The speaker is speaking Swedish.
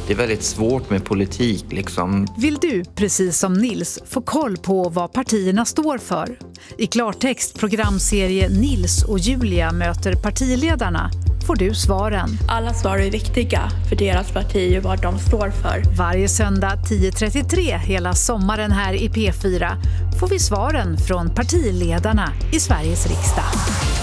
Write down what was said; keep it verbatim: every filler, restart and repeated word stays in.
det är väldigt svårt med politik liksom. Vill du, precis som Nils, få koll på vad partierna står för? I klartext programserie Nils och Julia möter partiledarna får du svaren. Alla svar är viktiga för deras parti och vad de står för. Varje söndag tio trettiotre hela sommaren här i P fyra får vi svaren från partiledarna i Sveriges riksdag.